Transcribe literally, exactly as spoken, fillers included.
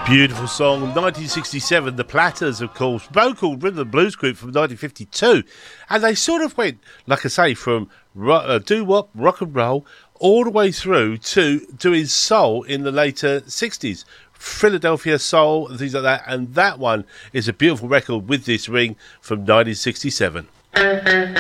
Beautiful song, nineteen sixty-seven, The Platters, of course, vocal rhythm and blues group from nineteen fifty-two, and they sort of went, like I say, from ro- uh, doo-wop, rock and roll, all the way through to doing soul in the later sixties, Philadelphia soul and things like that, and that one is a beautiful record, With This Ring, from nineteen sixty-seven.